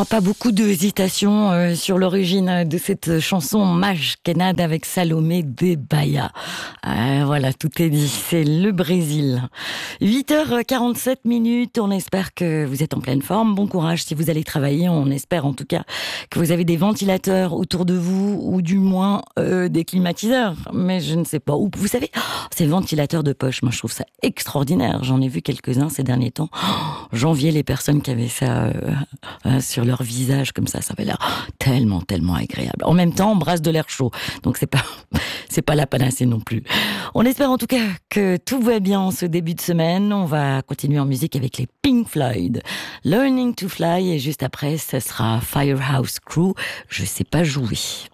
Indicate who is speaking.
Speaker 1: Pas beaucoup d'hésitation sur l'origine de cette chanson Maj Kenad avec Salomé de Bahia. Voilà, tout est dit, c'est le Brésil. 8h47, on espère que vous êtes en pleine forme. Bon courage si vous allez travailler, on espère en tout cas que vous avez des ventilateurs autour de vous ou du moins des climatiseurs. Mais je ne sais pas où. Vous savez, ces ventilateurs de poche, moi je trouve ça extraordinaire. J'en ai vu quelques-uns ces derniers temps. J'enviais les personnes qui avaient ça sur leur visage comme ça avait l'air tellement agréable. En même temps, on brasse de l'air chaud, donc c'est pas la panacée non plus. On espère en tout cas que tout va bien en ce début de semaine. On va continuer en musique avec les Pink Floyd, Learning to Fly, et juste après, ce sera Firehouse Crew. Je sais pas jouer.